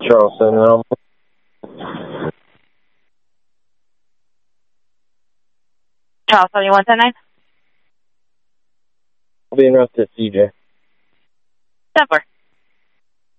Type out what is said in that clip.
Charleston, and Charles 7110-9. I'll be in route to CJ. 10-4.